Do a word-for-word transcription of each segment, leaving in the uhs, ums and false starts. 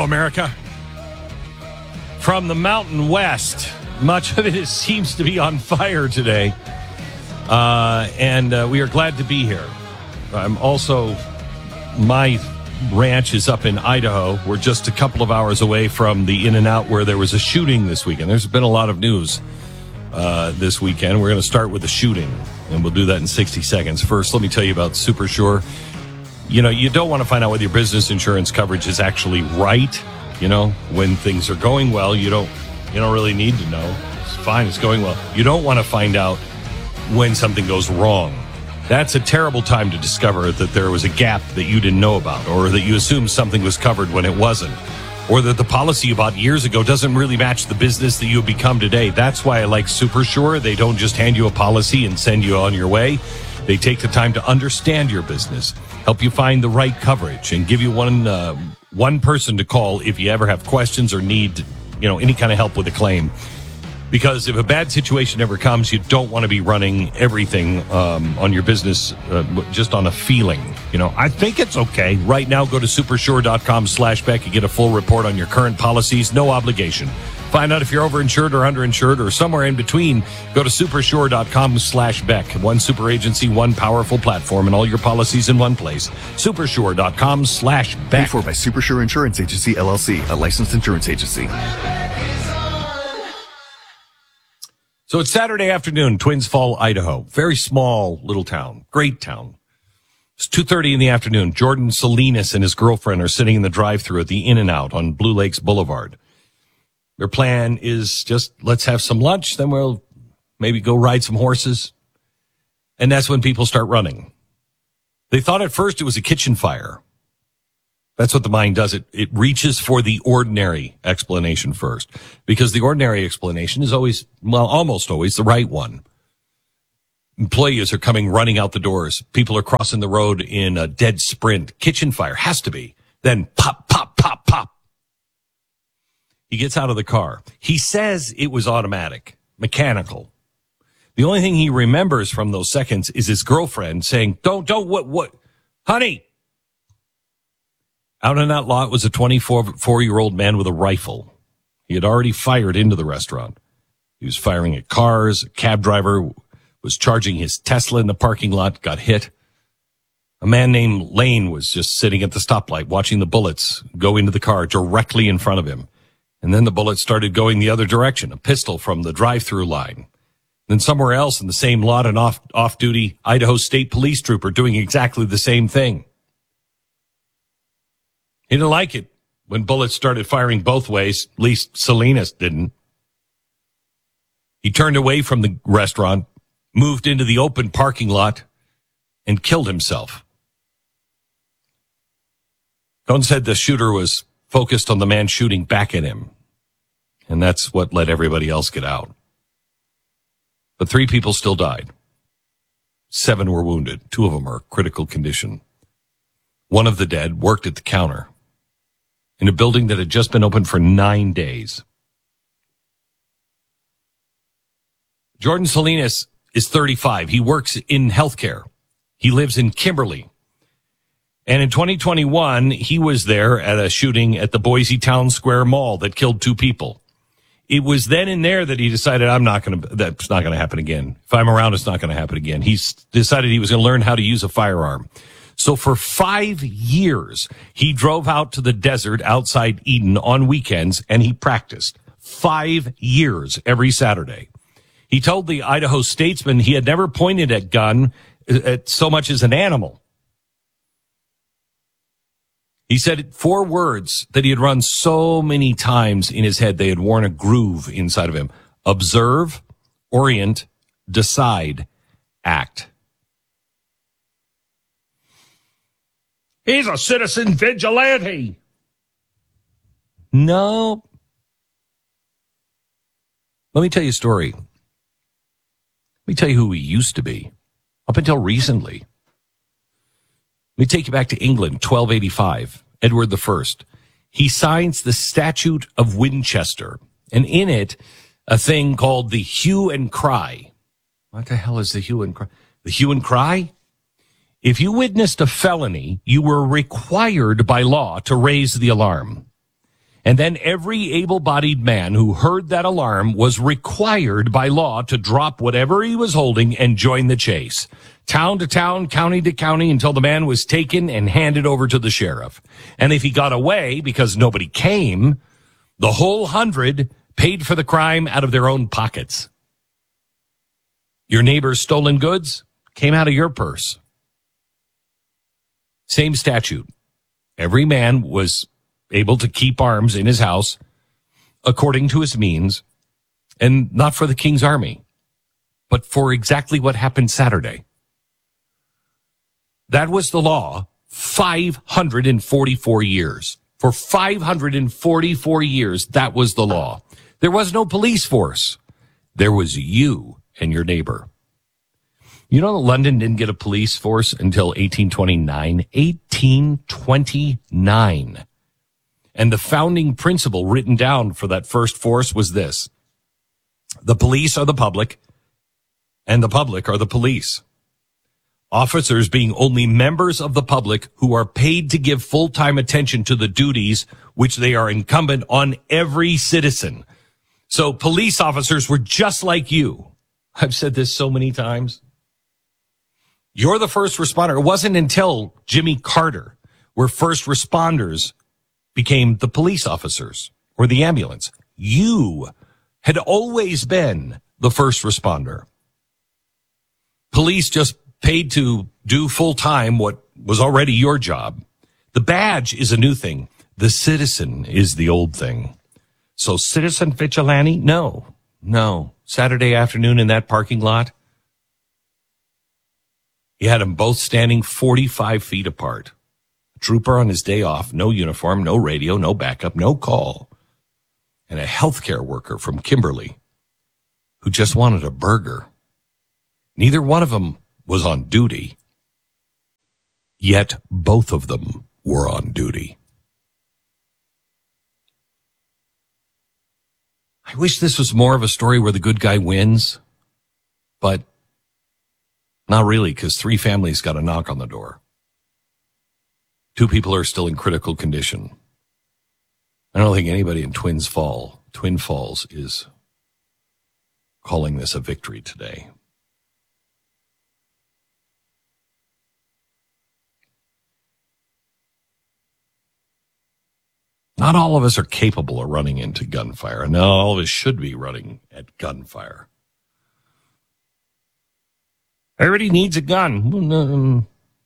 America. From the Mountain West, much of it is, seems to be on fire today. Uh, and uh, we are glad to be here. I'm also, my ranch is up in Idaho. We're just a couple of hours away from the In-N-Out where there was a shooting this weekend. There's been a lot of news uh, this weekend. We're going to start with the shooting, and we'll do that in sixty seconds. First, let me tell you about Super Sure. You know, you don't want to find out whether your business insurance coverage is actually right. You know, when things are going well, you don't you don't really need to know. It's fine, it's going well. You don't want to find out when something goes wrong. That's a terrible time to discover that there was a gap that you didn't know about, or that you assumed something was covered when it wasn't, or that the policy you bought years ago doesn't really match the business that you have become today. That's why I like Super Sure. They don't just hand you a policy and send you on your way. They take the time to understand your business, help you find the right coverage, and give you one uh, one person to call if you ever have questions or need, you know, any kind of help with a claim. Because if a bad situation ever comes, you don't want to be running everything um, on your business uh, just on a feeling. You know, I think it's okay. Right now, go to supersure.com slash Beck. You get a full report on your current policies. No obligation. Find out if you're overinsured or underinsured or somewhere in between. Go to supersure.com slash Beck. One super agency, one powerful platform, and all your policies in one place. Supersure.com slash Beck. Paid for by Supersure Insurance Agency, L L C, a licensed insurance agency. So it's Saturday afternoon, Twins Fall, Idaho. Very small little town. Great town. It's two thirty in the afternoon. Jordan Salinas and his girlfriend are sitting in the drive-thru at the In-N-Out on Blue Lakes Boulevard. Their plan is just, let's have some lunch, then we'll maybe go ride some horses. And that's when people start running. They thought at first it was a kitchen fire. That's what the mind does. It it reaches for the ordinary explanation first, because the ordinary explanation is always, well, almost always the right one. Employees are coming running out the doors. People are crossing the road in a dead sprint. Kitchen fire has to be. Then pop, pop, pop, pop. He gets out of the car. He says it was automatic, mechanical. The only thing he remembers from those seconds is his girlfriend saying, don't, don't, what, what, honey. Out on that lot was a twenty-four-year-old man with a rifle. He had already fired into the restaurant. He was firing at cars. A cab driver was charging his Tesla in the parking lot, got hit. A man named Lane was just sitting at the stoplight watching the bullets go into the car directly in front of him. And then the bullets started going the other direction, a pistol from the drive-through line. Then somewhere else in the same lot, an off, off-duty Idaho State Police trooper doing exactly the same thing. He didn't like it when bullets started firing both ways. At least Salinas didn't. He turned away from the restaurant, moved into the open parking lot, and killed himself. Cohn said the shooter was focused on the man shooting back at him, and that's what let everybody else get out. But three people still died. Seven were wounded. Two of them are critical condition. One of the dead worked at the counter in a building that had just been open for nine days. Jordan Salinas is thirty-five. He works in healthcare. He lives in Kimberly. And in twenty twenty-one, he was there at a shooting at the Boise Town Square Mall that killed two people. It was then and there that he decided, I'm not going to, that's not going to happen again. If I'm around, it's not going to happen again. He's decided he was going to learn how to use a firearm. So for five years, he drove out to the desert outside Eden on weekends, and he practiced. Five years every Saturday. He told the Idaho Statesman he had never pointed at gun at so much as an animal. He said four words that he had run so many times in his head, they had worn a groove inside of him. Observe, orient, decide, act. He's a citizen vigilante. No. Let me tell you a story. Let me tell you who he used to be. Up until recently. Let me take you back to England, twelve eighty-five. Edward the First. He signs the Statute of Winchester. And in it, a thing called the hue and cry. What the hell is the hue and cry? The hue and cry? If you witnessed a felony, you were required by law to raise the alarm. And then every able-bodied man who heard that alarm was required by law to drop whatever he was holding and join the chase. Town to town, county to county, until the man was taken and handed over to the sheriff. And if he got away because nobody came, the whole hundred paid for the crime out of their own pockets. Your neighbor's stolen goods came out of your purse. Same statute. Every man was able to keep arms in his house according to his means, and not for the king's army, but for exactly what happened Saturday. That was the law five hundred forty-four years. For five hundred forty-four years, that was the law. There was no police force. There was you and your neighbor. You know that London didn't get a police force until eighteen twenty-nine? eighteen twenty-nine. And the founding principle written down for that first force was this: the police are the public, and the public are the police. Officers being only members of the public who are paid to give full-time attention to the duties which they are incumbent on every citizen. So police officers were just like you. I've said this so many times. You're the first responder. It wasn't until Jimmy Carter where first responders became the police officers or the ambulance. You had always been the first responder. Police just paid to do full time what was already your job. The badge is a new thing. The citizen is the old thing. So citizen vigilante? No, no. Saturday afternoon in that parking lot, you had them both standing forty-five feet apart. Trooper on his day off, no uniform, no radio, no backup, no call. And a healthcare worker from Kimberly who just wanted a burger. Neither one of them was on duty, yet both of them were on duty. I wish this was more of a story where the good guy wins, but not really, because three families got a knock on the door. Two people are still in critical condition. I don't think anybody in Twins Fall, Twin Falls is calling this a victory today. Not all of us are capable of running into gunfire. Not all of us should be running at gunfire. Everybody needs a gun.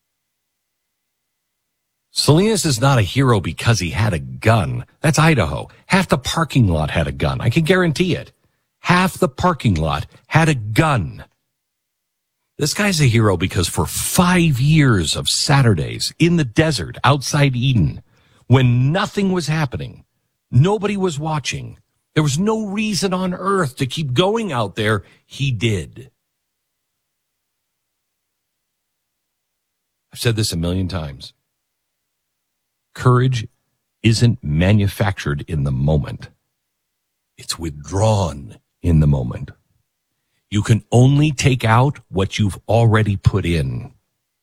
Salinas is not a hero because he had a gun. That's Idaho. Half the parking lot had a gun. I can guarantee it. Half the parking lot had a gun. This guy's a hero because for five years of Saturdays in the desert outside Eden, when nothing was happening, nobody was watching, there was no reason on earth to keep going out there, he did. I've said this a million times. Courage isn't manufactured in the moment. It's withdrawn in the moment. You can only take out what you've already put in.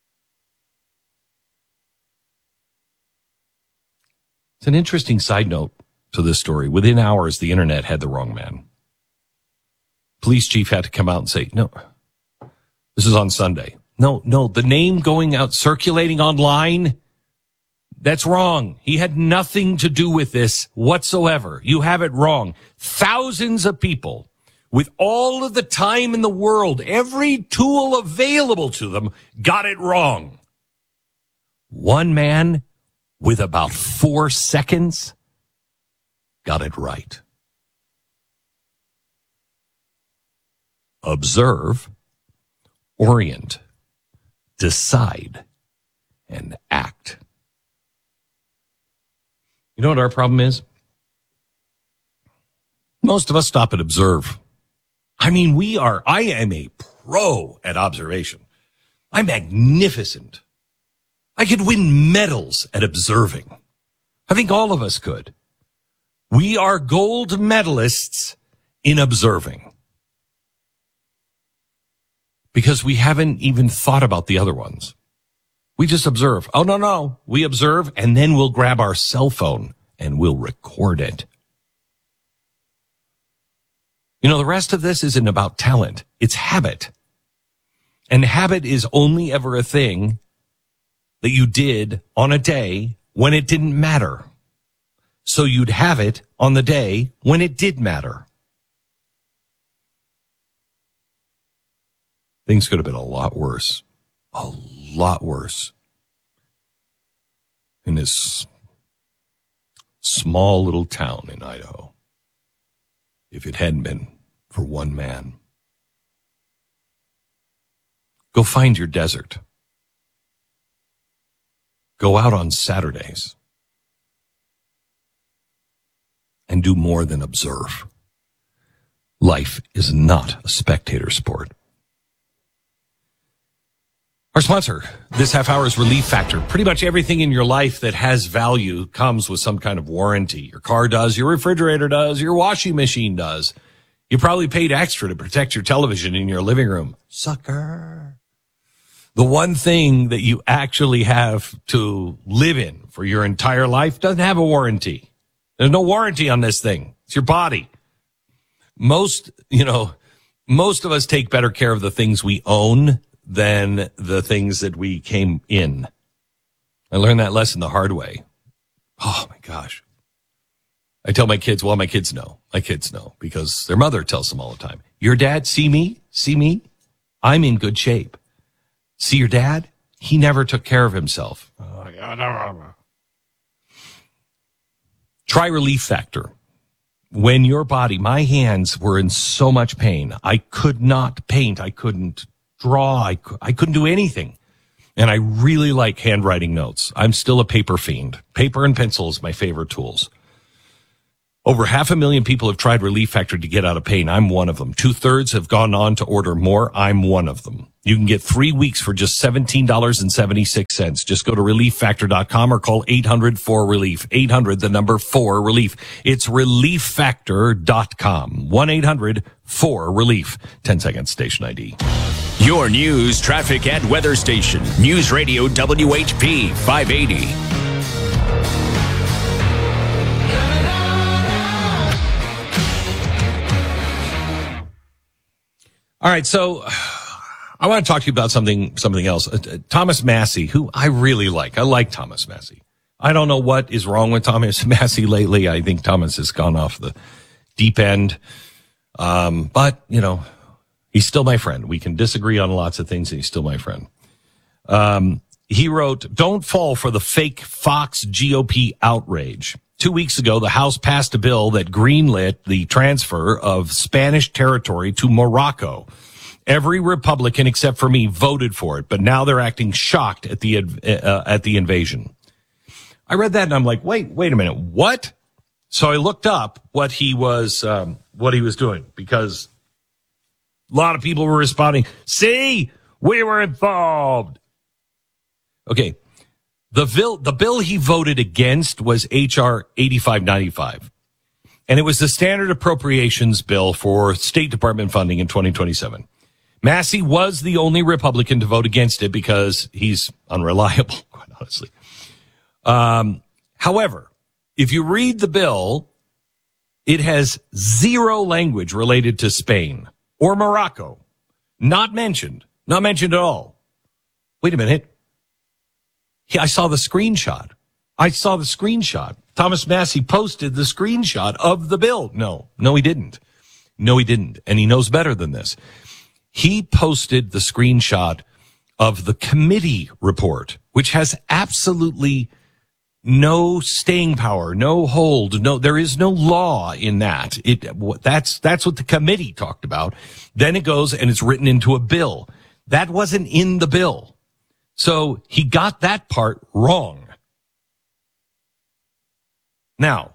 It's an interesting side note to this story. Within hours, the internet had the wrong man. Police chief had to come out and say, no, this is on Sunday. No, no, the name going out circulating online, that's wrong. He had nothing to do with this whatsoever. You have it wrong. Thousands of people with all of the time in the world, every tool available to them, got it wrong. One man with about four seconds got it right. Observe, orient, decide, and act. You know what our problem is? Most of us stop and observe. I mean, we are, I am a pro at observation. I'm magnificent. I could win medals at observing. I think all of us could. We are gold medalists in observing. Because we haven't even thought about the other ones. We just observe. Oh, no, no. We observe, and then we'll grab our cell phone and we'll record it. You know, the rest of this isn't about talent. It's habit. And habit is only ever a thing that you did on a day when it didn't matter. So you'd have it on the day when it did matter. Things could have been a lot worse. A lot worse. In this small little town in Idaho. If it hadn't been for one man. Go find your desert. Go out on Saturdays and do more than observe. Life is not a spectator sport. Our sponsor this half hour is Relief Factor. Pretty much everything in your life that has value comes with some kind of warranty. Your car does, your refrigerator does, your washing machine does. You probably paid extra to protect your television in your living room. Sucker. The one thing that you actually have to live in for your entire life doesn't have a warranty. There's no warranty on this thing. It's your body. Most, you know, most of us take better care of the things we own than the things that we came in. I learned that lesson the hard way. Oh, my gosh. I tell my kids, well, my kids know. My kids know because their mother tells them all the time. Your dad, see me? See me? I'm in good shape. See your dad? He never took care of himself. Try Relief Factor. When your body, my hands were in so much pain. I could not paint. I couldn't draw. I, I couldn't do anything. And I really like handwriting notes. I'm still a paper fiend. Paper and pencil is my favorite tools. Over half a million people have tried Relief Factor to get out of pain. I'm one of them. Two-thirds have gone on to order more. I'm one of them. You can get three weeks for just seventeen dollars and seventy-six cents. Just go to relief factor dot com or call eight hundred four relief. eight hundred, the number four, relief. It's relief factor dot com. one eight hundred four relief. ten seconds, station I D. Your news, traffic, and weather station. News Radio W H P five eighty. All right, so I want to talk to you about something something else. Uh, Thomas Massie, who I really like. I like Thomas Massie. I don't know what is wrong with Thomas Massie lately. I think Thomas has gone off the deep end. Um, but, you know, he's still my friend. We can disagree on lots of things, and he's still my friend. Um, he wrote, "Don't fall for the fake Fox G O P outrage. Two weeks ago, the House passed a bill that greenlit the transfer of Spanish territory to Morocco. Every Republican except for me voted for it, but now they're acting shocked at the uh, at the invasion." I read that and I'm like, wait, wait a minute, what? So I looked up what he was um, what he was doing, because a lot of people were responding, "See, we were involved." Okay. The bill, the bill he voted against was H R eighty-five ninety-five. And it was the standard appropriations bill for State Department funding in twenty twenty-seven. Massie was the only Republican to vote against it because he's unreliable, quite honestly. Um, however, if you read the bill, it has zero language related to Spain or Morocco. Not mentioned. Not mentioned at all. Wait a minute. I saw the screenshot. I saw the screenshot. Thomas Massie posted the screenshot of the bill. No, no, he didn't. No, he didn't. And he knows better than this. He posted the screenshot of the committee report, which has absolutely no staying power, no hold. No, there is no law in that. It, that's, that's what the committee talked about. Then it goes and it's written into a bill. That wasn't in the bill. So he got that part wrong. Now,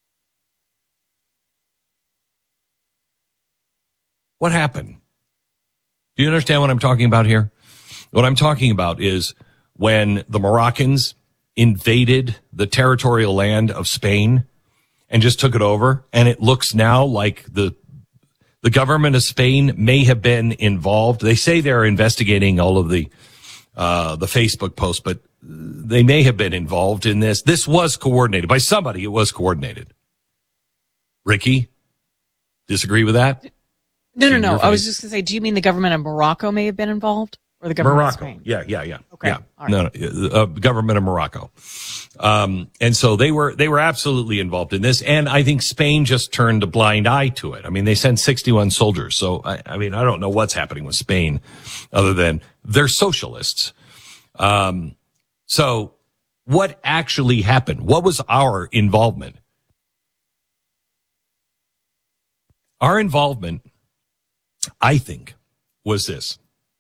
what happened? Do you understand what I'm talking about here? What I'm talking about is when the Moroccans invaded the territorial land of Spain and just took it over, and it looks now like the the government of Spain may have been involved. They say they're investigating all of the Uh, the Facebook post, but they may have been involved in this. This was coordinated by somebody. It was coordinated. Ricky, disagree with that? No, no, no. I was just going to say, do you mean the government of Morocco may have been involved? Or the government Morocco. of Spain? Yeah, yeah, yeah. Okay. Yeah. All right. No, no, uh, government of Morocco. Um, and so they were, they were absolutely involved in this. And I think Spain just turned a blind eye to it. I mean, they sent sixty-one soldiers. So, I, I mean, I don't know what's happening with Spain other than they're socialists. Um, so what actually happened? What was our involvement? Our involvement, I think, was this.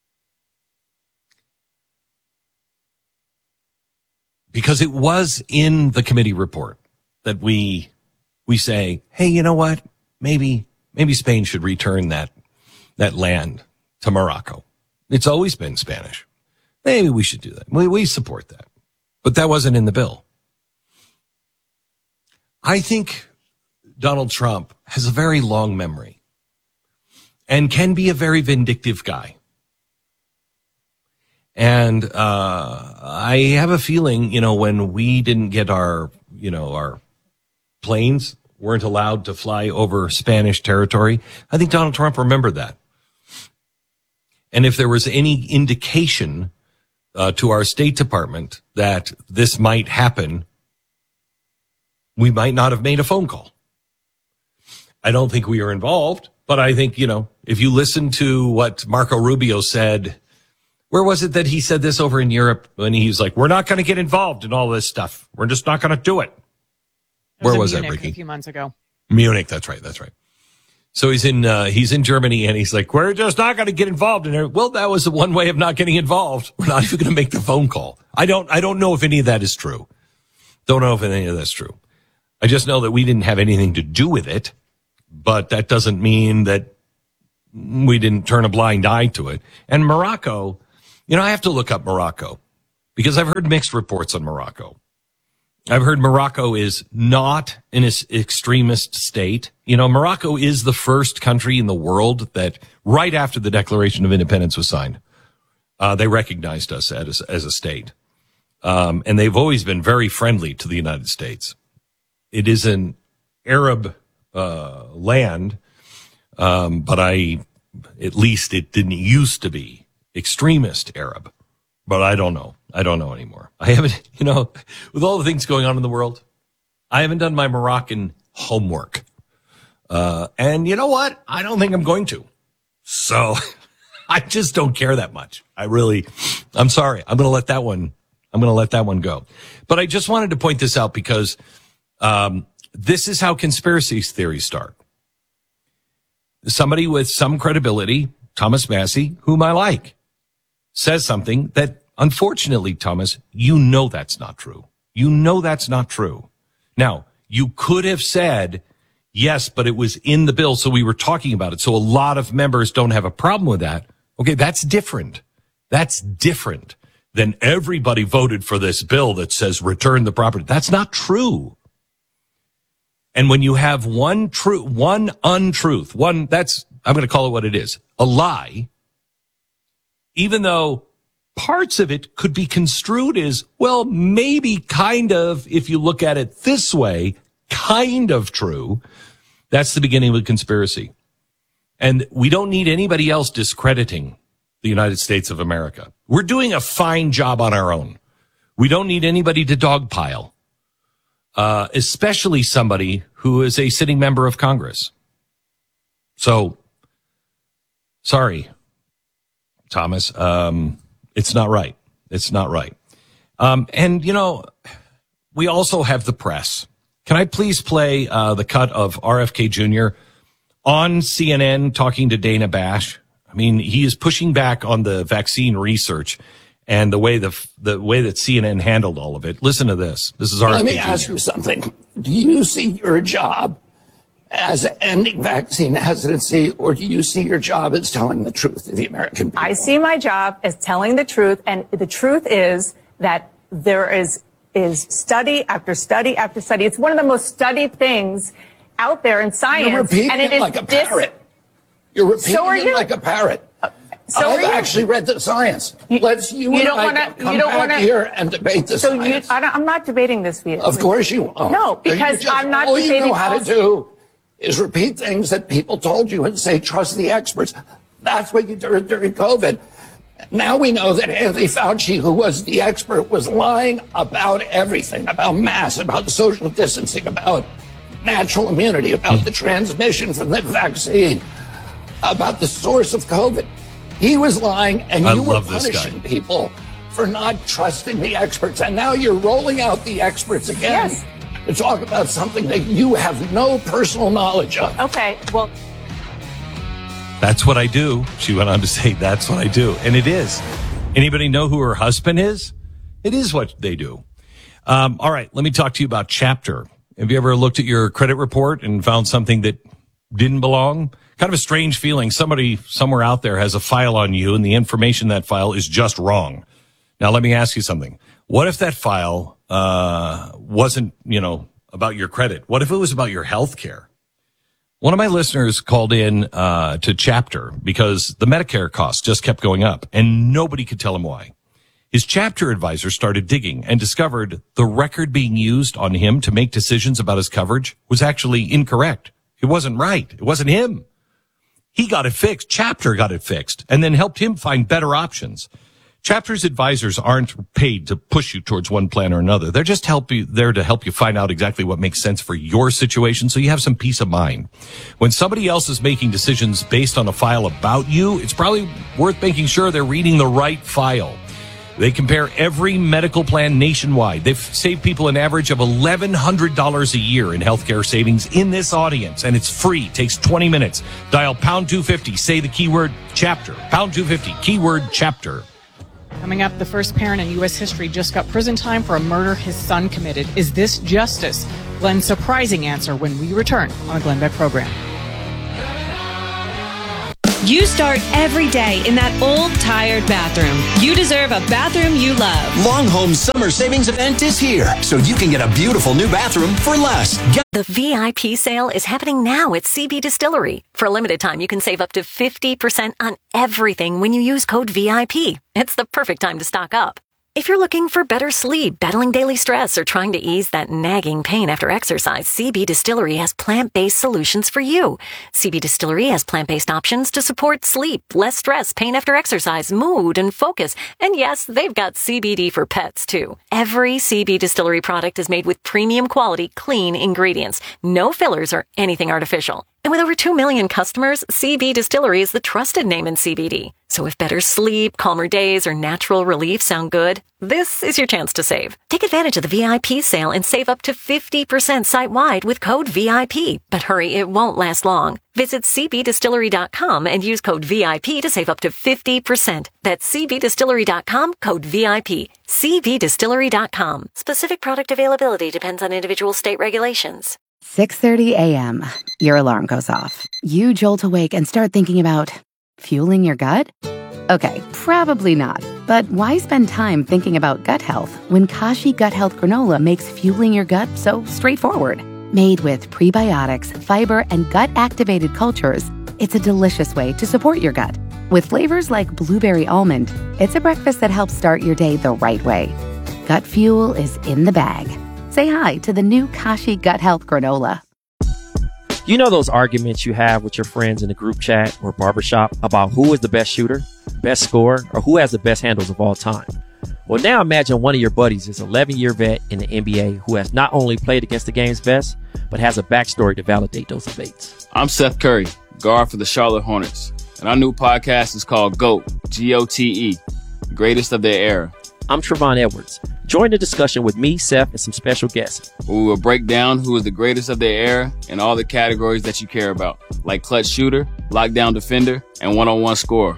Because it was in the committee report that we we say, hey, you know what? Maybe maybe Spain should return that that land to Morocco. It's always been Spanish. Maybe we should do that. We we support that. But that wasn't in the bill. I think Donald Trump has a very long memory and can be a very vindictive guy. And uh I have a feeling, you know, when we didn't get our, you know, our planes weren't allowed to fly over Spanish territory, I think Donald Trump remembered that. And if there was any indication uh, to our State Department that this might happen, we might not have made a phone call. I don't think we were involved, but I think, you know, if you listen to what Marco Rubio said, where was it that he said this over in Europe when he was like, we're not going to get involved in all this stuff. We're just not going to do it. It was Where in was Munich that, Ricky? A few months ago. Munich. That's right. That's right. So he's in, uh, he's in Germany and he's like, we're just not going to get involved in it. Well, that was the one way of not getting involved. We're not even going to make the phone call. I don't, I don't know if any of that is true. Don't know if any of that's true. I just know that we didn't have anything to do with it, but that doesn't mean that we didn't turn a blind eye to it. And Morocco, you know, I have to look up Morocco because I've heard mixed reports on Morocco. I've heard Morocco is not an extremist state. You know, Morocco is the first country in the world that right after the Declaration of Independence was signed, uh, they recognized us as, as a state. Um, and they've always been very friendly to the United States. It is an Arab, uh, land. Um, but I, at least it didn't used to be extremist Arab, but I don't know. I don't know anymore. I haven't, you know, with all the things going on in the world, I haven't done my Moroccan homework. Uh, and you know what? I don't think I'm going to. So I just don't care that much. I really, I'm sorry. I'm going to let that one, I'm going to let that one go. But I just wanted to point this out because, um, this is how conspiracy theories start. Somebody with some credibility, Thomas Massie, whom I like, says something that, unfortunately, Thomas, you know that's not true. You know that's not true. Now, you could have said, yes, but it was in the bill, so we were talking about it. So a lot of members don't have a problem with that. Okay, that's different. That's different than everybody voted for this bill that says return the property. That's not true. And when you have one true, one untruth, one, that's, I'm going to call it what it is, a lie, even though parts of it could be construed as, well, maybe kind of, if you look at it this way, kind of true, that's the beginning of a conspiracy. And we don't need anybody else discrediting the United States of America. We're doing a fine job on our own. We don't need anybody to dogpile. Uh, especially somebody who is a sitting member of Congress. So, sorry, Thomas, um, it's not right. It's not right. Um, and, you know, we also have the press. Can I please play uh, the cut of R F K Junior on C N N talking to Dana Bash? I mean, he is pushing back on the vaccine research and the way the the way that C N N handled all of it. Listen to this. This is our. Let me ask you something. Do you see your job as ending vaccine hesitancy, or do you see your job as telling the truth to the American people? I see my job as telling the truth, and the truth is that there is is study after study after study. It's one of the most studied things out there in science. You're repeating and it it is like a dis- parrot. You're repeating so are it you. like a parrot. So I've you. actually read the science. Let's you, you and don't I wanna, come you don't back wanna, here and debate the so science. You, I don't, I'm not debating this with you. Of course you won't. No, because just, I'm not all debating. All you know how also. to do is repeat things that people told you and say, trust the experts. That's what you did during COVID. Now we know that Anthony Fauci, who was the expert, was lying about everything, about masks, about social distancing, about natural immunity, about the transmission from the vaccine, about the source of COVID. He was lying, and I you were love this punishing guy. people for not trusting the experts. And now you're rolling out the experts again Yes. to talk about something that you have no personal knowledge of. Okay, well. That's what I do. She went on to say, that's what I do. And it is. Anybody know who her husband is? It is what they do. Um, all right, let me talk to you about Chapter. Have you ever looked at your credit report and found something that didn't belong? Kind of a strange feeling. Somebody somewhere out there has a file on you and the information in that file is just wrong. Now, let me ask you something. What if that file uh wasn't, you know, about your credit? What if it was about your health care? One of my listeners called in uh to Chapter because the Medicare costs just kept going up and nobody could tell him why. His Chapter advisor started digging and discovered the record being used on him to make decisions about his coverage was actually incorrect. It wasn't right. It wasn't him. He got it fixed. Chapter got it fixed and then helped him find better options. Chapter's advisors aren't paid to push you towards one plan or another. They're just help you, there to help you find out exactly what makes sense for your situation so you have some peace of mind. When somebody else is making decisions based on a file about you, it's probably worth making sure they're reading the right file. They compare every medical plan nationwide. They've saved people an average of eleven hundred dollars a year in healthcare savings in this audience, and it's free. Takes twenty minutes. Dial pound two fifty. Say the keyword Chapter. Pound two fifty. Keyword Chapter. Coming up, the first parent in U S history just got prison time for a murder his son committed. Is this justice? Glenn's surprising answer when we return on the Glenn Beck program. You start every day in that old, tired bathroom. You deserve a bathroom you love. Longhome's summer savings event is here, so you can get a beautiful new bathroom for less. Get The V I P sale is happening now at C B Distillery. For a limited time, you can save up to fifty percent on everything when you use code V I P. It's the perfect time to stock up. If you're looking for better sleep, battling daily stress, or trying to ease that nagging pain after exercise, C B Distillery has plant-based solutions for you. C B Distillery has plant-based options to support sleep, less stress, pain after exercise, mood, and focus. And yes, they've got C B D for pets, too. Every C B Distillery product is made with premium quality, clean ingredients. No fillers or anything artificial. And with over two million customers, C B Distillery is the trusted name in C B D. So if better sleep, calmer days, or natural relief sound good, this is your chance to save. Take advantage of the V I P sale and save up to fifty percent site-wide with code V I P. But hurry, it won't last long. Visit c b distillery dot com and use code V I P to save up to fifty percent. That's c b distillery dot com, code V I P. c b distillery dot com. Specific product availability depends on individual state regulations. six thirty a.m. Your alarm goes off. You jolt awake and start thinking about fueling your gut? Okay, probably not. But why spend time thinking about gut health when Kashi Gut Health Granola makes fueling your gut so straightforward? Made with prebiotics, fiber, and gut-activated cultures, it's a delicious way to support your gut. With flavors like blueberry almond, it's a breakfast that helps start your day the right way. Gut fuel is in the bag. Say hi to the new Kashi Gut Health Granola. You know those arguments you have with your friends in the group chat or barbershop about who is the best shooter, best scorer, or who has the best handles of all time? Well, now imagine one of your buddies is an eleven-year vet in the N B A who has not only played against the game's best, but has a backstory to validate those debates. I'm Seth Curry, guard for the Charlotte Hornets, and our new podcast is called GOAT, G O T E, Greatest of Their Era. I'm Trevon Edwards. Join the discussion with me, Seth, and some special guests. We will break down who is the greatest of their era in all the categories that you care about, like clutch shooter, lockdown defender, and one-on-one scorer.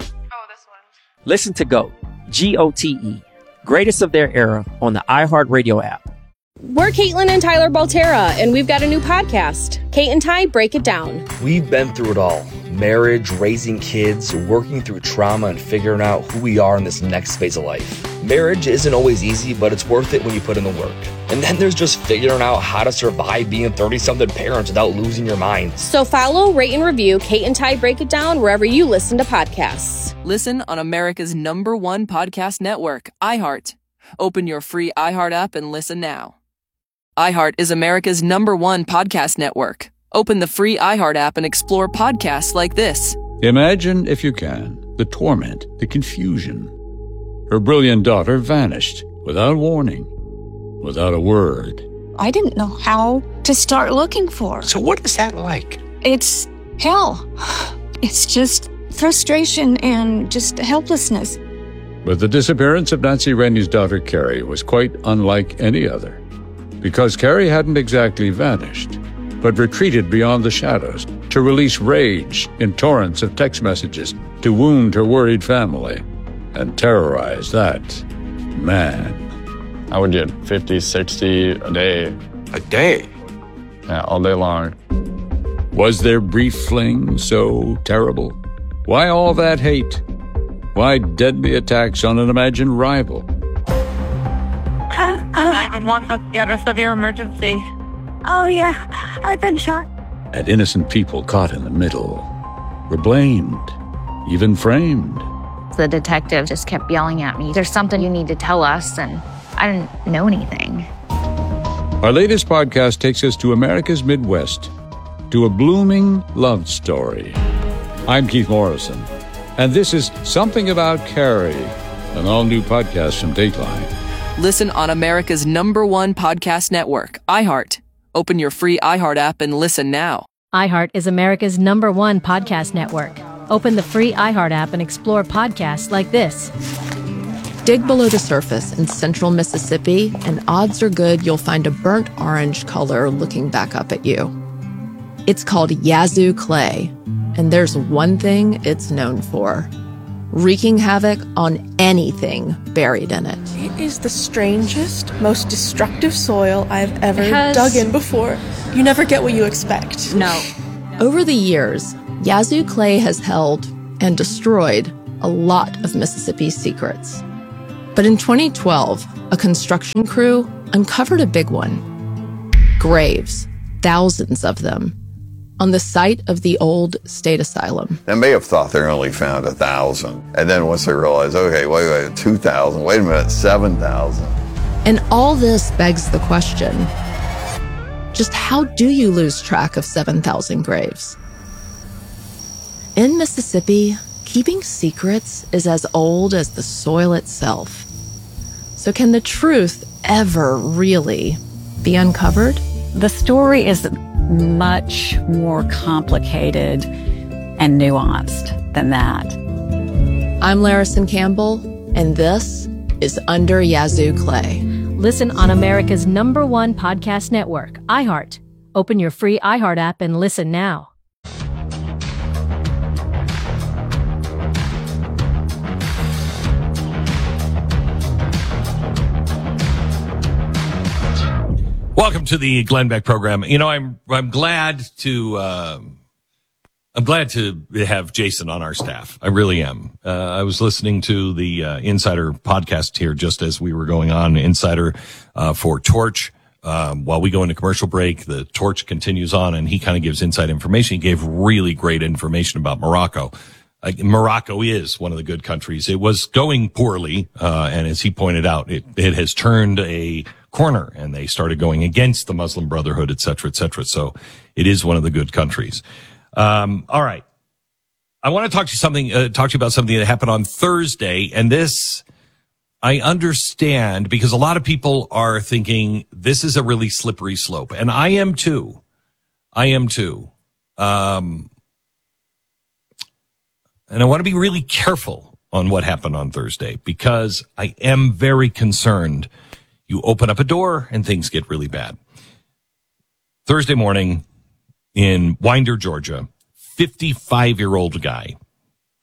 Listen to GOAT, G O T E, Greatest of Their Era on the iHeartRadio app. We're Caitlin and Tyler Baltera, and we've got a new podcast, Kate and Ty Break It Down. We've been through it all. Marriage, raising kids, working through trauma, and figuring out who we are in this next phase of life. Marriage isn't always easy, but it's worth it when you put in the work. And then there's just figuring out how to survive being thirty-something parents without losing your mind. So follow, rate, and review Kate and Ty Break It Down wherever you listen to podcasts. Listen on America's number one podcast network, iHeart. Open your free iHeart app and listen now. iHeart is America's number one podcast network. Open the free iHeart app and explore podcasts like this. Imagine, if you can, the torment, the confusion. Her brilliant daughter vanished without warning, without a word. I didn't know how to start looking for her. So what is that like? It's hell. It's just frustration and just helplessness. But the disappearance of Nancy Rennie's daughter, Carrie, was quite unlike any other. Because Carrie hadn't exactly vanished, but retreated beyond the shadows to release rage in torrents of text messages to wound her worried family and terrorize that man. I would get fifty, sixty a day. A day? Yeah, all day long. Was their brief fling so terrible? Why all that hate? Why deadly attacks on an imagined rival? nine one one, let's get a severe emergency. Oh, yeah, I've been shot. And innocent people caught in the middle were blamed, even framed. The detective just kept yelling at me, "There's something you need to tell us," and I didn't know anything. Our latest podcast takes us to America's Midwest, to a blooming love story. I'm Keith Morrison, and this is Something About Carrie, an all-new podcast from Dateline. Listen on America's number one podcast network, iHeart. Open your free iHeart app and listen now. iHeart is America's number one podcast network. Open the free iHeart app and explore podcasts like this. Dig below the surface in central Mississippi, and odds are good you'll find a burnt orange color looking back up at you. It's called Yazoo clay, and there's one thing it's known for: wreaking havoc on anything buried in it. It is the strangest, most destructive soil I've ever Has... dug in before. You never get what you expect. No. Over the years, Yazoo clay has held and destroyed a lot of Mississippi's secrets. But in twenty twelve, a construction crew uncovered a big one. Graves, thousands of them, on the site of the old state asylum. They may have thought they only found a thousand. And then once they realized, okay, wait, wait, two thousand, wait a minute, seven thousand. And all this begs the question, just how do you lose track of seven thousand graves? In Mississippi, keeping secrets is as old as the soil itself. So can the truth ever really be uncovered? The story is much more complicated and nuanced than that. I'm Larison Campbell, and this is Under Yazoo Clay. Listen on America's number one podcast network, iHeart. Open your free iHeart app and listen now. Welcome to the Glenn Beck program. You know, I'm I'm glad to uh, I'm glad to have Jason on our staff. I really am. Uh, I was listening to the uh, Insider podcast here just as we were going on. Insider uh, for Torch. Um, while we go into commercial break, the Torch continues on, and he kind of gives inside information. He gave really great information about Morocco. Uh, Morocco is one of the good countries. It was going poorly, uh, and as he pointed out, it it has turned a corner, and they started going against the Muslim Brotherhood, et cetera, et cetera. So it is one of the good countries. Um, all right. I want to talk to you something, uh, talk to you about something that happened on Thursday. And this, I understand, because a lot of people are thinking this is a really slippery slope. And I am too. I am too. Um, and I want to be really careful on what happened on Thursday, because I am very concerned. You open up a door and things get really bad. Thursday morning in Winder, Georgia, fifty-five-year-old guy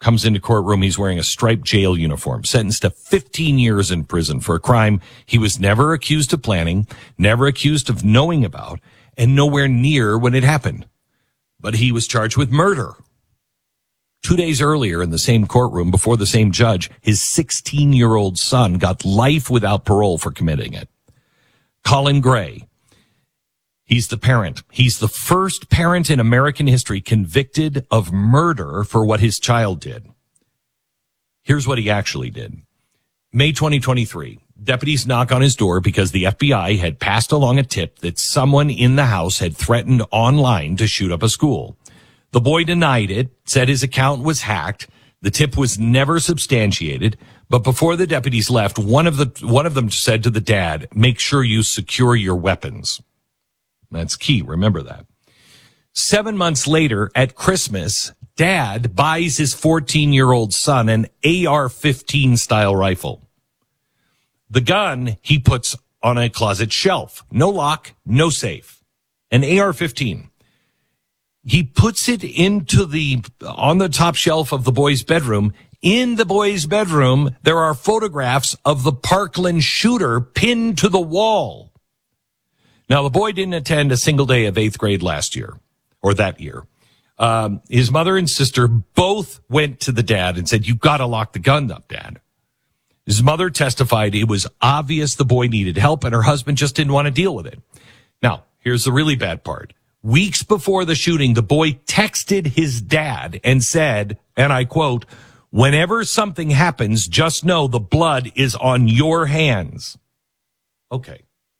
comes into courtroom. He's wearing a striped jail uniform, sentenced to fifteen years in prison for a crime he was never accused of planning, never accused of knowing about, and nowhere near when it happened. But he was charged with murder. Two days earlier in the same courtroom, before the same judge, his sixteen-year-old son got life without parole for committing it. Colin Gray, he's the parent. He's the first parent in American history convicted of murder for what his child did. Here's what he actually did. May twenty twenty-three, deputies knock on his door because the F B I had passed along a tip that someone in the house had threatened online to shoot up a school. The boy denied it, said his account was hacked. The tip was never substantiated. But before the deputies left, one of the one of them said to the dad, make sure you secure your weapons. That's key. Remember that. Seven months later, at Christmas, Dad buys his fourteen-year-old son an A R fifteen style rifle. The gun he puts on a closet shelf. No lock, no safe. An A R fifteen. He puts it into the, on the top shelf of the boy's bedroom. In the boy's bedroom, there are photographs of the Parkland shooter pinned to the wall. Now, the boy didn't attend a single day of eighth grade last year, or that year. Um, his mother and sister both went to the dad and said, you gotta lock the gun up, Dad. His mother testified it was obvious the boy needed help and her husband just didn't want to deal with it. Now, here's the really bad part. Weeks before the shooting, the boy texted his dad and said, and I quote, whenever something happens, just know the blood is on your hands. Okay.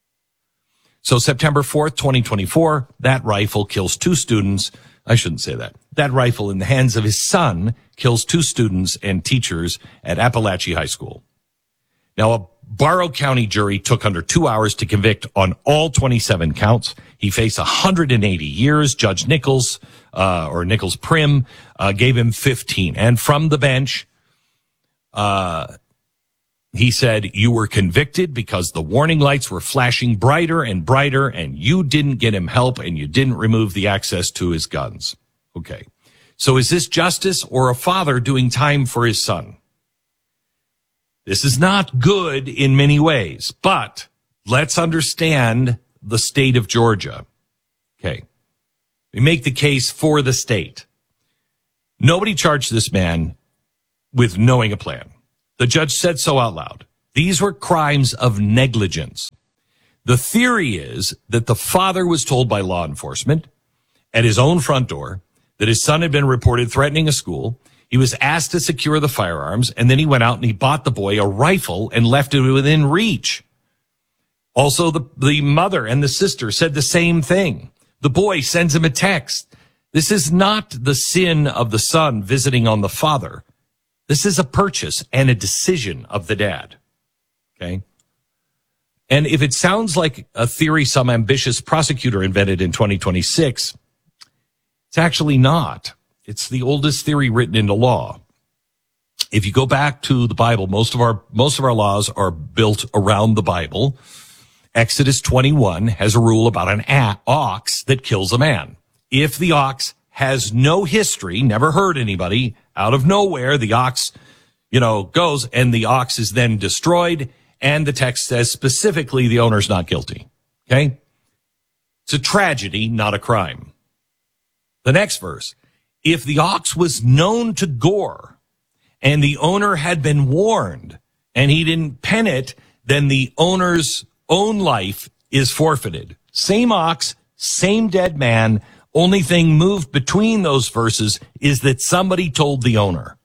So September fourth, twenty twenty-four, that rifle kills two students. I shouldn't say that. That rifle in the hands of his son kills two students and teachers at Appalachia High School. Now, a Barrow County jury took under two hours to convict on all twenty-seven counts. He faced one hundred eighty years. Judge Nichols, uh, or Nichols Prim, uh, gave him fifteen. And from the bench, uh, he said, you were convicted because the warning lights were flashing brighter and brighter, and you didn't get him help, and you didn't remove the access to his guns. Okay. So is this justice or a father doing time for his son? This is not good in many ways, but let's understand the state of Georgia. Okay. We make the case for the state. Nobody charged this man with knowing a plan. The judge said so out loud. These were crimes of negligence. The theory is that the father was told by law enforcement at his own front door that his son had been reported threatening a school. He was asked to secure the firearms, and then he went out and he bought the boy a rifle and left it within reach. Also, the, the mother and the sister said the same thing. The boy sends him a text. This is not the sin of the son visiting on the father. This is a purchase and a decision of the dad. Okay? And if it sounds like a theory some ambitious prosecutor invented in twenty twenty-six, it's actually not. It's the oldest theory written into law. If you go back to the Bible, most of our, most of our laws are built around the Bible. Exodus twenty-one has a rule about an ox that kills a man. If the ox has no history, never hurt anybody, out of nowhere, the ox, you know, goes and the ox is then destroyed. And the text says specifically the owner's not guilty. Okay. It's a tragedy, not a crime. The next verse. If the ox was known to gore and the owner had been warned and he didn't pen it, then the owner's own life is forfeited. Same ox, same dead man. Only thing moved between those verses is that somebody told the owner.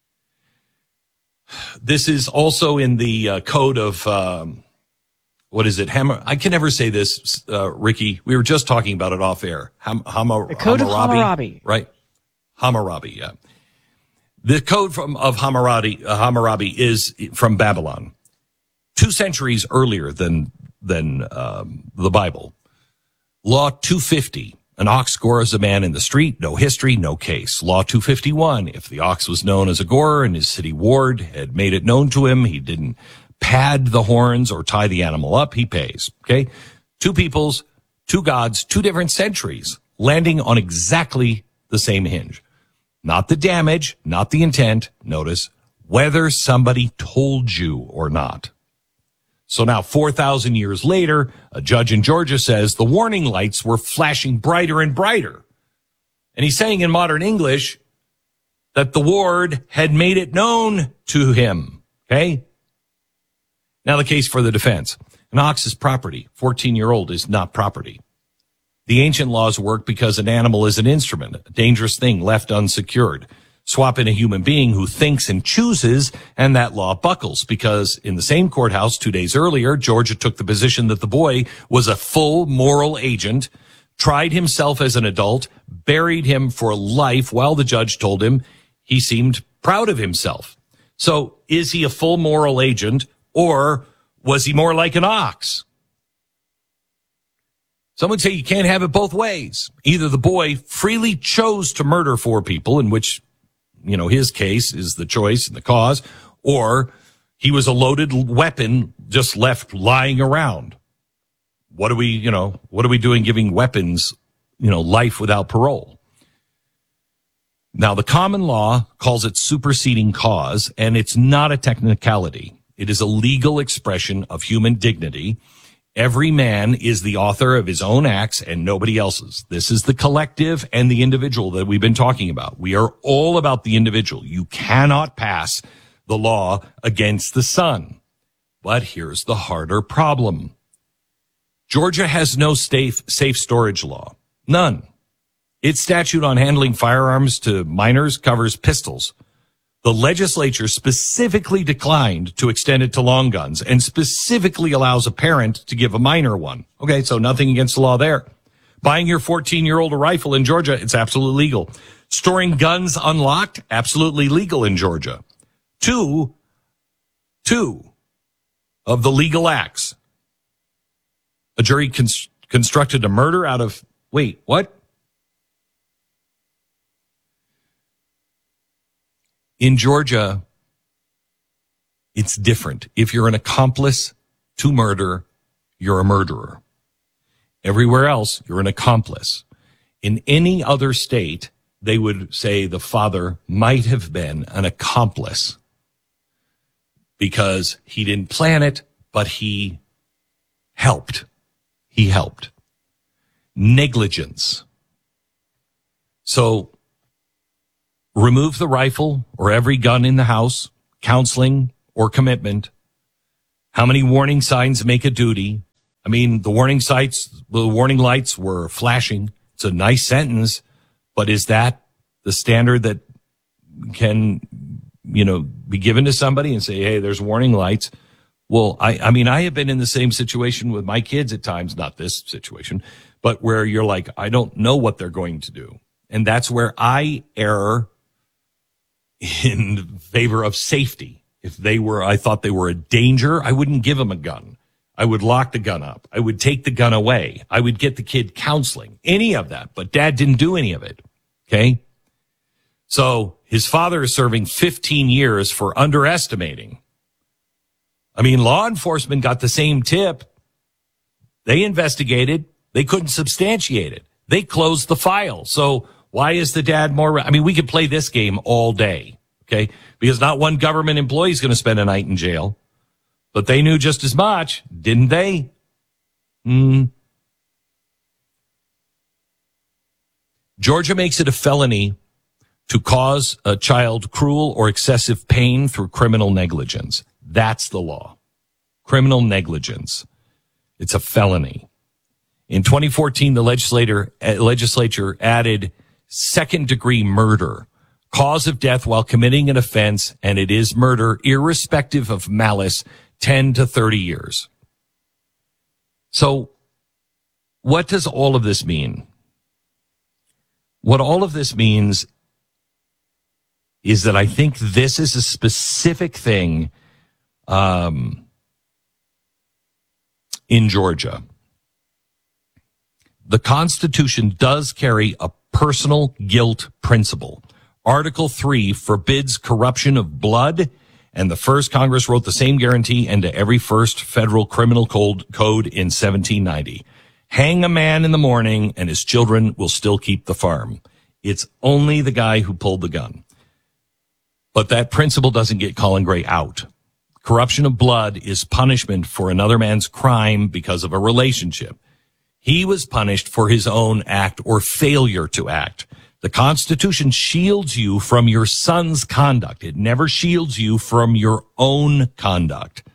This is also in the uh, code of, um, what is it? Hammer. I can never say this, uh, Ricky. We were just talking about it off air. Ham- Hamar- the code Hammurabi, of Hammurabi. Right. Hammurabi, yeah. The code from of Hammurabi, uh, Hammurabi is from Babylon, two centuries earlier than than um, the Bible. Law two fifty: an ox gores a man in the street, no history, no case. Law two fifty-one: if the ox was known as a gorer and his city ward had made it known to him, he didn't pad the horns or tie the animal up, he pays. Okay, two peoples, two gods, two different centuries, landing on exactly the same hinge. Not the damage, not the intent. Notice whether somebody told you or not. So now four thousand years later, a judge in Georgia says the warning lights were flashing brighter and brighter. And he's saying in modern English that the ward had made it known to him. Okay? Now the case for the defense. An ox is property. fourteen-year-old is not property. The ancient laws work because an animal is an instrument, a dangerous thing left unsecured. Swap in a human being who thinks and chooses, and that law buckles, because in the same courthouse two days earlier, Georgia took the position that the boy was a full moral agent, tried himself as an adult, buried him for life while the judge told him he seemed proud of himself. So is he a full moral agent, or was he more like an ox? Some would say you can't have it both ways. Either the boy freely chose to murder four people, in which, you know, his case is the choice and the cause, or he was a loaded weapon just left lying around. What are we, you know, what are we doing giving weapons, you know, life without parole? Now, the common law calls it superseding cause, and it's not a technicality. It is a legal expression of human dignity. Every man is the author of his own acts and nobody else's. This is the collective and the individual that we've been talking about. We are all about the individual. You cannot pass the law against the son. But here's the harder problem. Georgia has no safe, safe storage law. None. Its statute on handling firearms to minors covers pistols. The legislature specifically declined to extend it to long guns and specifically allows a parent to give a minor one. Okay, so nothing against the law there. Buying your fourteen-year-old a rifle in Georgia, it's absolutely legal. Storing guns unlocked, absolutely legal in Georgia. Two, two of the legal acts. A jury cons- constructed a murder out of, wait, what? In Georgia, it's different. If you're an accomplice to murder, you're a murderer. Everywhere else, you're an accomplice. In any other state, they would say the father might have been an accomplice because he didn't plan it, but he helped. He helped. Negligence. So, remove the rifle or every gun in the house, counseling or commitment. How many warning signs make a duty? I mean, the warning sights, the warning lights were flashing. It's a nice sentence, but is that the standard that can, you know, be given to somebody and say, hey, there's warning lights? Well, I, I mean, I have been in the same situation with my kids at times, not this situation, but where you're like, I don't know what they're going to do. And that's where I err in favor of safety. If they were, I thought they were a danger, I wouldn't give them a gun. I would lock the gun up. I would take the gun away. I would get the kid counseling, any of that. But dad didn't do any of it. Okay. So his father is serving fifteen years for underestimating. I mean, law enforcement got the same tip. They investigated. They couldn't substantiate it. They closed the file. So why is the dad more? I mean, we could play this game all day, okay? Because not one government employee is going to spend a night in jail. But they knew just as much, didn't they? Hmm. Georgia makes it a felony to cause a child cruel or excessive pain through criminal negligence. That's the law. Criminal negligence. It's a felony. In twenty fourteen, the legislator, uh, legislature added second-degree murder, cause of death while committing an offense, and it is murder, irrespective of malice, ten to thirty years. So what does all of this mean? What all of this means is that I think this is a specific thing um, in Georgia. The Constitution does carry a personal guilt principle. Article three forbids corruption of blood, and the first Congress wrote the same guarantee into every first federal criminal code, code in seventeen ninety. Hang a man in the morning, and his children will still keep the farm. It's only the guy who pulled the gun. But that principle doesn't get Colin Gray out. Corruption of blood is punishment for another man's crime because of a relationship. He was punished for his own act or failure to act. The Constitution shields you from your son's conduct. It never shields you from your own conduct.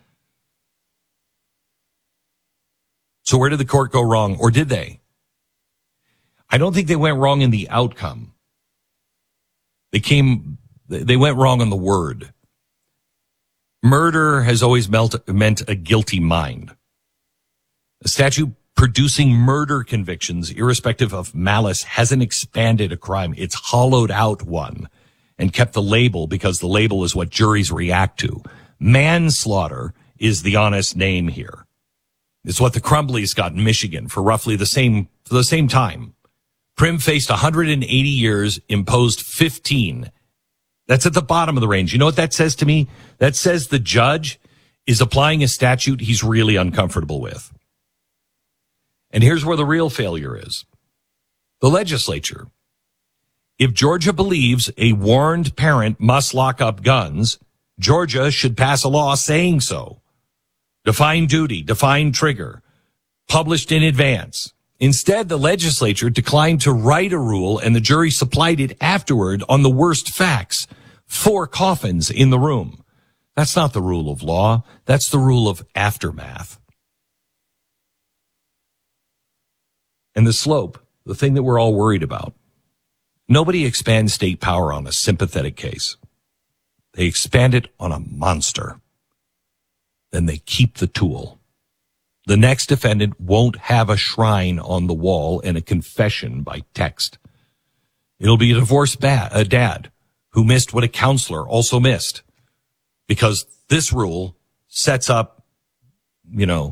So where did the court go wrong, or did they? I don't think they went wrong in the outcome. They came, they went wrong on the word. Murder has always meant, meant a guilty mind. A statute producing murder convictions, irrespective of malice, hasn't expanded a crime. It's hollowed out one and kept the label because the label is what juries react to. Manslaughter is the honest name here. It's what the Crumbleys got in Michigan for roughly the same, for the same time. Prim faced one hundred eighty years, imposed fifteen. That's at the bottom of the range. You know what that says to me? That says the judge is applying a statute he's really uncomfortable with. And here's where the real failure is. The legislature. If Georgia believes a warned parent must lock up guns, Georgia should pass a law saying so. Define duty, define trigger, published in advance. Instead, the legislature declined to write a rule, and the jury supplied it afterward on the worst facts. Four coffins in the room. That's not the rule of law. That's the rule of aftermath. And the slope, the thing that we're all worried about. Nobody expands state power on a sympathetic case. They expand it on a monster. Then they keep the tool. The next defendant won't have a shrine on the wall and a confession by text. It'll be a divorced ba- a dad who missed what a counselor also missed, because this rule sets up, you know,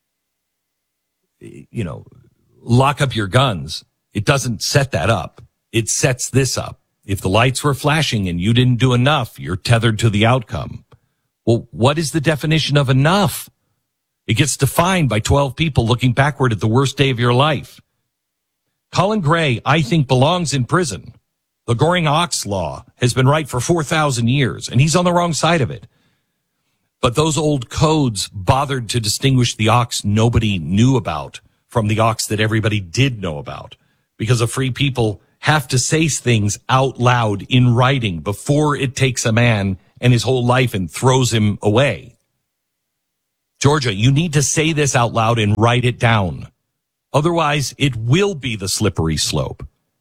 you know, lock up your guns. It doesn't set that up. It sets this up. If the lights were flashing and you didn't do enough, you're tethered to the outcome. Well, what is the definition of enough? It gets defined by twelve people looking backward at the worst day of your life. Colin Gray, I think, belongs in prison. The Goring Ox law has been right for four thousand years, and he's on the wrong side of it. But those old codes bothered to distinguish the ox nobody knew about from the ox that everybody did know about, because a free people have to say things out loud in writing before it takes a man and his whole life and throws him away. Georgia, you need to say this out loud and write it down. Otherwise, it will be the slippery slope.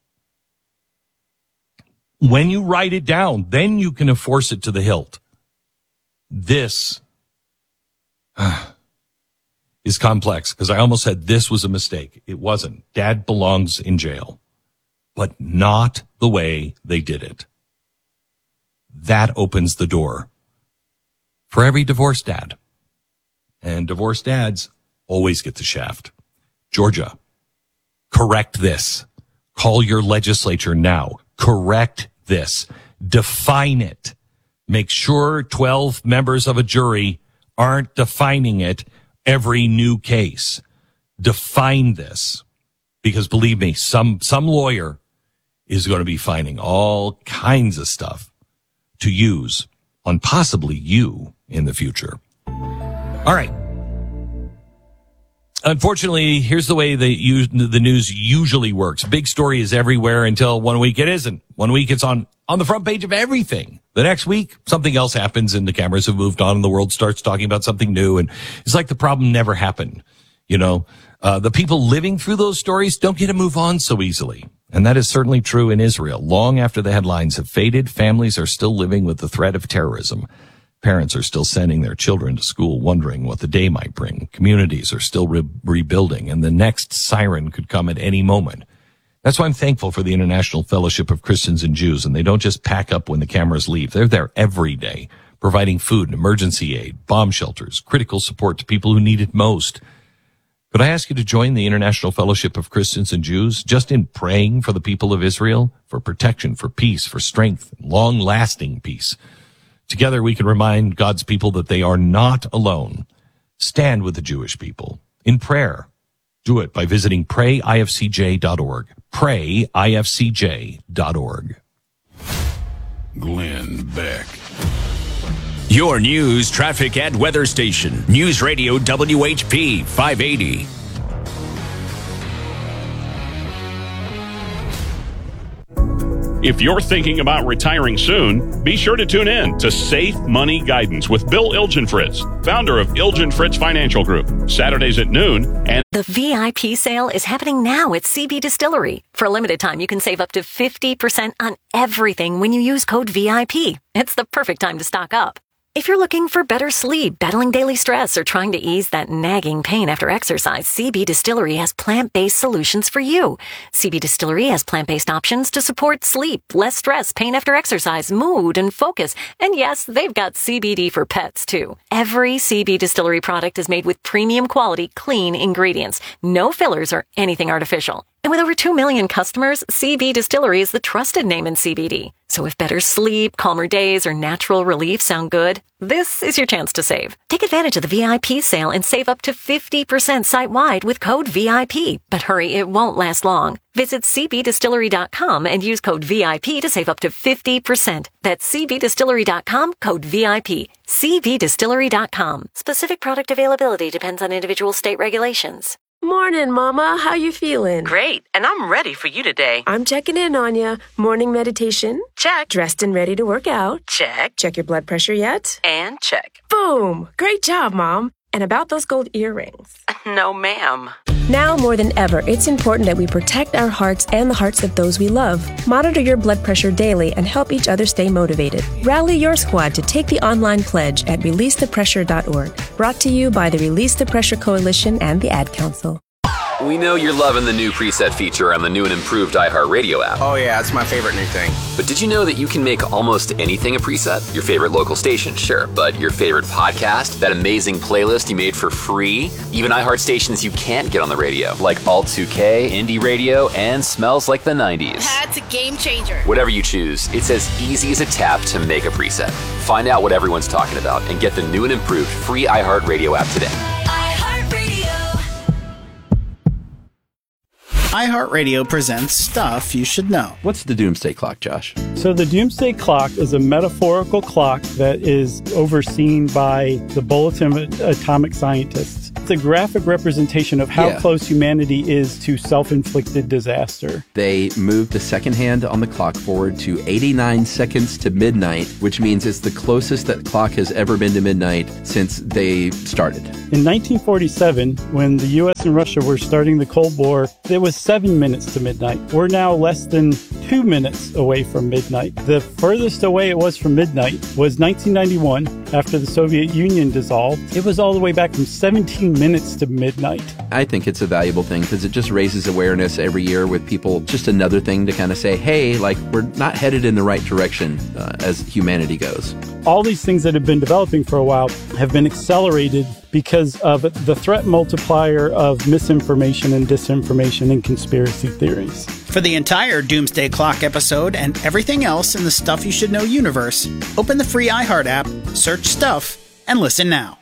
When you write it down, then you can enforce it to the hilt. This uh, is complex, because I almost said this was a mistake. It wasn't. Dad belongs in jail, but not the way they did it. That opens the door for every divorced dad. And divorced dads always get the shaft. Georgia, correct this. Call your legislature now. Correct this. Define it. Make sure twelve members of a jury aren't defining it every new case. Define this. Because believe me, some, some lawyer is going to be finding all kinds of stuff to use on possibly you in the future. All right. Unfortunately, here's the way the, the news usually works. Big story is everywhere until one week it isn't. One week it's on, on the front page of everything. The next week, something else happens and the cameras have moved on and the world starts talking about something new. And it's like the problem never happened. You know, uh, the people living through those stories don't get to move on so easily. And that is certainly true in Israel. Long after the headlines have faded, families are still living with the threat of terrorism. Parents are still sending their children to school wondering what the day might bring. Communities are still re- rebuilding, and the next siren could come at any moment. That's why I'm thankful for the International Fellowship of Christians and Jews, and they don't just pack up when the cameras leave. They're there every day, providing food and emergency aid, bomb shelters, critical support to people who need it most. Could I ask you to join the International Fellowship of Christians and Jews just in praying for the people of Israel, for protection, for peace, for strength, long-lasting peace? Together we can remind God's people that they are not alone. Stand with the Jewish people in prayer. Do it by visiting pray I F C J dot org. pray I F C J dot org. Glenn Beck. Your news, traffic, and weather station. News Radio W H P five eighty. If you're thinking about retiring soon, be sure to tune in to Safe Money Guidance with Bill Ilgenfritz, founder of Ilgenfritz Financial Group, Saturdays at noon. And the V I P sale is happening now at C B Distillery. For a limited time, you can save up to fifty percent on everything when you use code V I P. It's the perfect time to stock up. If you're looking for better sleep, battling daily stress, or trying to ease that nagging pain after exercise, C B Distillery has plant-based solutions for you. C B Distillery has plant-based options to support sleep, less stress, pain after exercise, mood, and focus. And yes, they've got C B D for pets, too. Every C B Distillery product is made with premium quality, clean ingredients. No fillers or anything artificial. And with over two million customers, C B Distillery is the trusted name in C B D. So if better sleep, calmer days, or natural relief sound good, this is your chance to save. Take advantage of the V I P sale and save up to fifty percent site-wide with code V I P. But hurry, it won't last long. Visit C B distillery dot com and use code V I P to save up to fifty percent. That's C B distillery dot com, code V I P. C B distillery dot com. Specific product availability depends on individual state regulations. Morning, Mama. How you feeling? Great, and I'm ready for you today. I'm checking in on you. Morning meditation? Check. Dressed and ready to work out? Check. Check your blood pressure yet? And check. Boom! Great job, Mom. And about those gold earrings? No, ma'am. Now more than ever, it's important that we protect our hearts and the hearts of those we love. Monitor your blood pressure daily and help each other stay motivated. Rally your squad to take the online pledge at release the pressure dot org. Brought to you by the Release the Pressure Coalition and the Ad Council. We know you're loving the new preset feature on the new and improved iHeartRadio app. Oh yeah, it's my favorite new thing. But did you know that you can make almost anything a preset? Your favorite local station, sure, but your favorite podcast, that amazing playlist you made for free, even iHeart stations you can't get on the radio, like Alt two K, Indie Radio, and Smells Like the nineties. That's a game changer. Whatever you choose, it's as easy as a tap to make a preset. Find out what everyone's talking about and get the new and improved free iHeartRadio app today. iHeartRadio presents Stuff You Should Know. What's the Doomsday Clock, Josh? So the Doomsday Clock is a metaphorical clock that is overseen by the Bulletin of Atomic Scientists. It's a graphic representation of how Yeah. close humanity is to self-inflicted disaster. They moved the second hand on the clock forward to eighty-nine seconds to midnight, which means it's the closest that clock has ever been to midnight since they started. In nineteen forty-seven, when the U S and Russia were starting the Cold War, it was seven minutes to midnight. We're now less than two minutes away from midnight. The furthest away it was from midnight was nineteen ninety-one, after the Soviet Union dissolved. It was all the way back from seventeen minutes to midnight. I think it's a valuable thing because it just raises awareness every year with people. Just another thing to kind of say, hey, like, we're not headed in the right direction uh, as humanity goes. All these things that have been developing for a while have been accelerated because of the threat multiplier of misinformation and disinformation and conspiracy theories. For the entire Doomsday Clock episode and everything else in the Stuff You Should Know universe, open the free iHeart app, search Stuff, and listen now.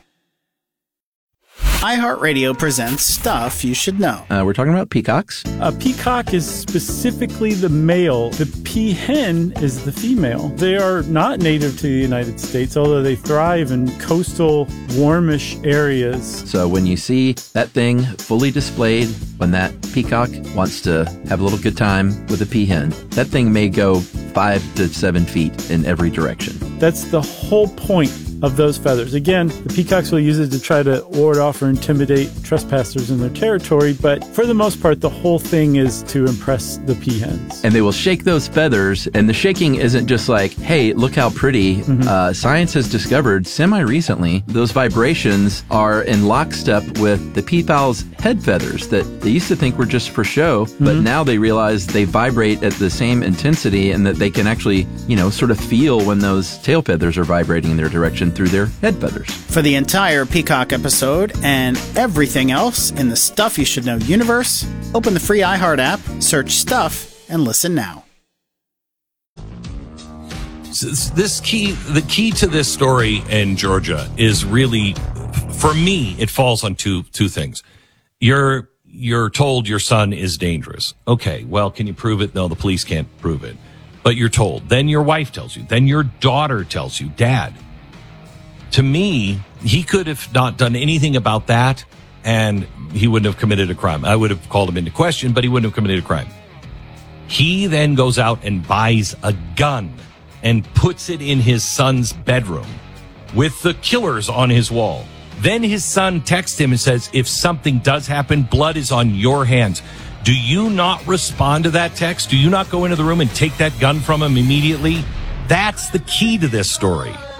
iHeartRadio presents Stuff You Should Know. Uh, we're talking about peacocks. A peacock is specifically the male. The peahen is the female. They are not native to the United States, although they thrive in coastal, warmish areas. So when you see that thing fully displayed, when that peacock wants to have a little good time with a peahen, that thing may go five to seven feet in every direction. That's the whole point of those feathers. Again, the peacocks will use it to try to ward off or intimidate trespassers in their territory, but for the most part, the whole thing is to impress the peahens. And they will shake those feathers, and the shaking isn't just like, hey, look how pretty. Mm-hmm. Uh, science has discovered semi-recently those vibrations are in lockstep with the peafowl's head feathers that they used to think were just for show, mm-hmm. but now they realize they vibrate at the same intensity and that they can actually, you know, sort of feel when those tail feathers are vibrating in their direction through their head feathers. For the entire Peacock episode and everything else in the Stuff You Should Know universe, open the free iHeart app, search Stuff, and listen now. So this key, the key to this story in Georgia is really, for me, it falls on two two things. You're you're told your son is dangerous. Okay, well, can you prove it? No, the police can't prove it. But you're told. Then your wife tells you. Then your daughter tells you, Dad. To me, he could have not done anything about that, and he wouldn't have committed a crime. I would have called him into question, but he wouldn't have committed a crime. He then goes out and buys a gun and puts it in his son's bedroom with the killers on his wall. Then his son texts him and says, if something does happen, blood is on your hands. Do you not respond to that text? Do you not go into the room and take that gun from him immediately? That's the key to this story.